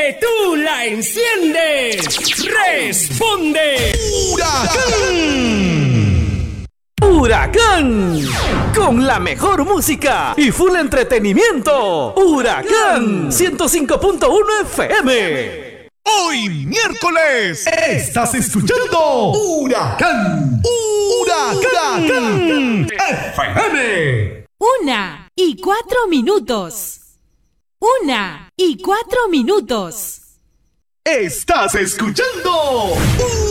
que tú la enciendes. Responde Huracán. Huracán, con la mejor música y full entretenimiento. Huracán 105.1 FM. Hoy miércoles estás escuchando Huracán. Huracán FM. 1:04. 1:04. Estás escuchando